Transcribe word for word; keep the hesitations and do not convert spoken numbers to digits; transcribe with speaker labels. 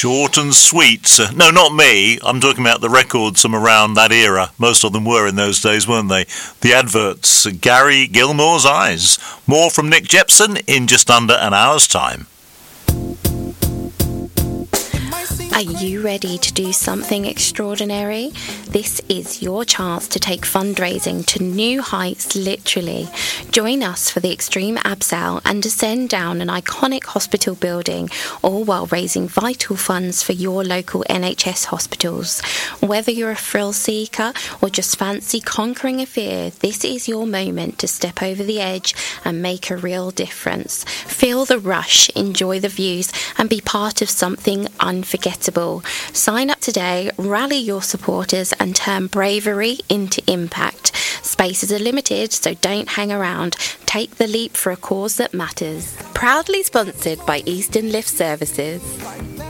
Speaker 1: Short and sweet. Uh, no, not me. I'm talking about the records from around that era. Most of them were in those days, weren't they? The adverts. Gary Gilmore's Eyes. More from Nick Jepson in just under an hour's time.
Speaker 2: Are you ready to do something extraordinary? This is your chance to take fundraising to new heights, literally. Join us for the Extreme Abseil and descend down an iconic hospital building, all while raising vital funds for your local N H S hospitals. Whether you're a thrill seeker or just fancy conquering a fear, this is your moment to step over the edge and make a real difference. Feel the rush, enjoy the views, and be part of something unforgettable. Sign up today, rally your supporters, and turn bravery into impact. Spaces are limited, so don't hang around. Take the leap for a cause that matters. Proudly sponsored by Eastern Lift Services.